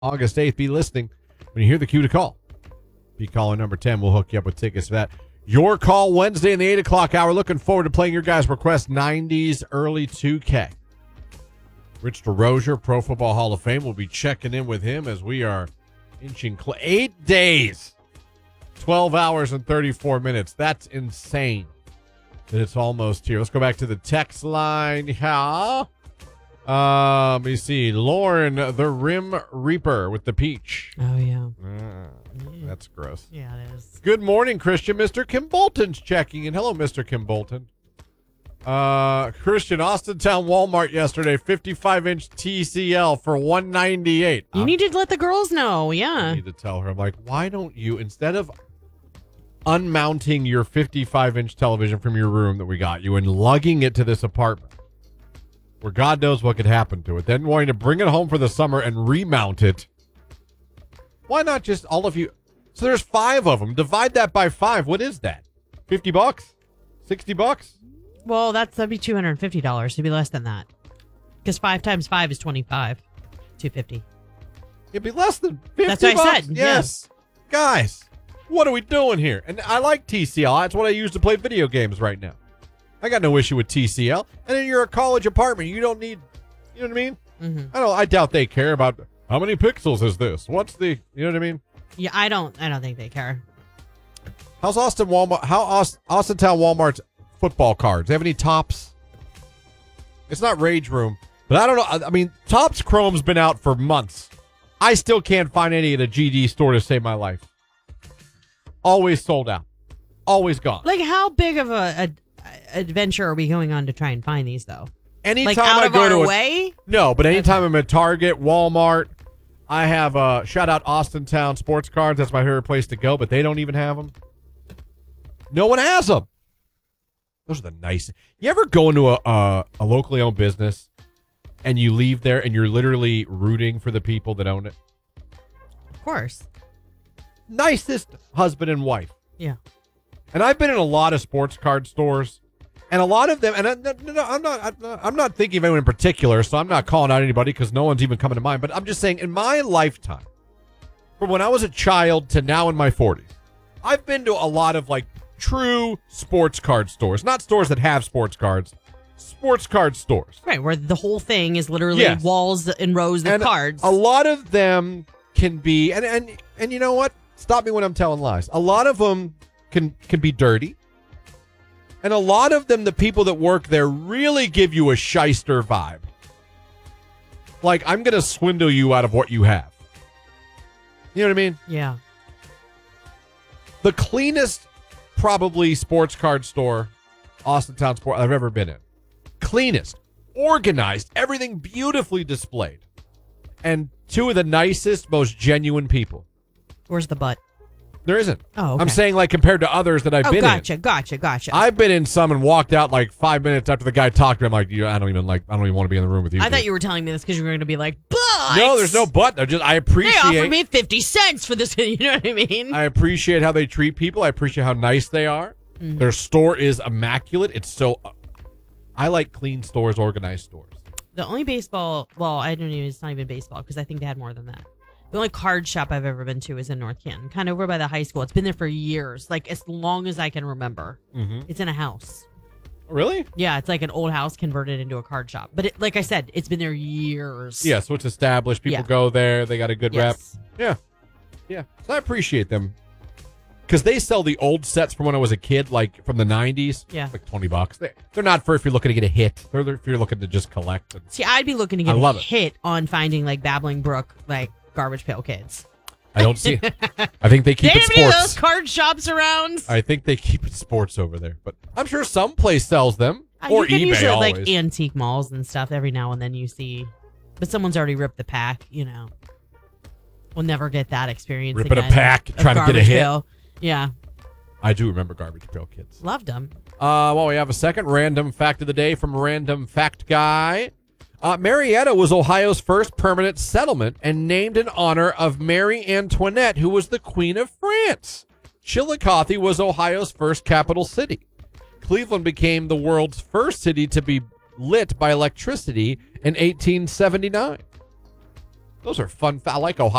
August 8th. Be listening when you hear the cue to call. Be caller number 10. We'll hook you up with tickets for that. Your call Wednesday in the 8 o'clock hour. Looking forward to playing your guys' request 90s early 2K. Rich DeRozier, Pro Football Hall of Fame. We'll be checking in with him as we are inching 8 days, 12 hours and 34 minutes. That's insane that it's almost here. Let's go back to the text line. Yeah. Let me see. Lauren, the Rim Reaper with the peach. Oh, yeah. That's gross. Yeah, it is. Good morning, Christian. Mr. Kim Bolton's checking in. Hello, Mr. Kim Bolton. Christian, Austintown Walmart yesterday, 55-inch TCL for $198. You need to let the girls know, yeah. I need to tell her. I'm like, why don't you, instead of unmounting your 55-inch television from your room that we got you and lugging it to this apartment where God knows what could happen to it, then wanting to bring it home for the summer and remount it, why not just all of you? So there's 5 of them. Divide that by 5. What is that? $50? $60? Well, that'd be $250. It'd be less than that. Because 5 times 5 is 25. $250. It'd be less than $50. That's what I said. Yes. Guys, what are we doing here? And I like TCL. That's what I use to play video games right now. I got no issue with TCL. And then you're a college apartment. You don't need, you know what I mean? Mm-hmm. I doubt they care about how many pixels is this? What's the, you know what I mean? Yeah, I don't think they care. How's Austintown Walmart's football cards? They have any Tops? It's not Rage Room, but I don't know. I mean, Tops Chrome's been out for months. I still can't find any at a GD store to save my life. Always sold out. Always gone. Like, how big of a adventure are we going on to try and find these, though? Anytime like, out I of go our to way? No, but anytime I'm at Target, Walmart, I have shout out Austintown Sports Cards. That's my favorite place to go, but they don't even have them. No one has them. Those are the nice. You ever go into a locally owned business and you leave there and you're literally rooting for the people that own it? Of course. Nicest husband and wife. Yeah. And I've been in a lot of sports card stores, and a lot of them. And I'm not thinking of anyone in particular, so I'm not calling out anybody because no one's even coming to mind. But I'm just saying, in my lifetime, from when I was a child to now in my 40s, I've been to a lot of like true sports card stores, not stores that have sports cards, sports card stores. Right, where the whole thing is literally walls and rows of cards. A lot of them can be, and you know what? Stop me when I'm telling lies. A lot of them can be dirty. And a lot of them, the people that work there really give you a shyster vibe. Like, I'm going to swindle you out of what you have. You know what I mean? Yeah. The cleanest, probably, sports card store, Austintown Sport, I've ever been in. Cleanest, organized, everything beautifully displayed. And 2 of the nicest, most genuine people. Where's the butt? There isn't. Oh, okay. I'm saying, like, compared to others that I've been in. Gotcha. I've been in some and walked out like 5 minutes after the guy talked to me. I'm like, I don't even want to be in the room with you. I thought you were telling me this because you were going to be like, but no, there's no but. I appreciate. They offered me 50 cents for this. You know what I mean? I appreciate how they treat people. I appreciate how nice they are. Mm-hmm. Their store is immaculate. It's so. I like clean stores, organized stores. The only baseball. Well, I don't even. It's not even baseball because I think they had more than that. The only card shop I've ever been to is in North Canton, kind of over by the high school. It's been there for years, like as long as I can remember. Mm-hmm. It's in a house. Really? Yeah, it's like an old house converted into a card shop. But like I said, it's been there years. Yeah, so it's established. People go there. They got a good rep. Yeah. So I appreciate them because they sell the old sets from when I was a kid, like from the 90s. Yeah. Like $20. They're not for if you're looking to get a hit. They're if you're looking to just collect. See, I'd be looking to get a hit on finding like Babbling Brook, like Garbage Pail Kids. I don't see it. I think they keep it sports. Any of those card shops around? I think they keep it sports over there, but I'm sure some place sells them. Or you can eBay usually always. Like antique malls and stuff. Every now and then you see, but someone's already ripped the pack. You know, we'll never get that experience. Ripping again a pack, trying to get a hit. Pail. Yeah, I do remember Garbage Pail Kids. Loved them. Well, we have a second random fact of the day from Random Fact Guy. Marietta was Ohio's first permanent settlement and named in honor of Marie Antoinette, who was the Queen of France. Chillicothe was Ohio's first capital city. Cleveland became the world's first city to be lit by electricity in 1879. Those are fun. I like Ohio.